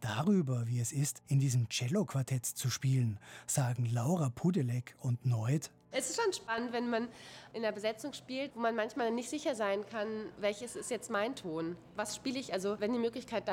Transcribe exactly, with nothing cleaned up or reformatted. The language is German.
darüber, wie es ist, in diesem Cello-Quartett zu spielen, sagen Laura Pudelek und Noit. Es ist schon spannend, wenn man in einer Besetzung spielt, wo man manchmal nicht sicher sein kann, welches ist jetzt mein Ton. Was spiele ich? Also wenn die Möglichkeit da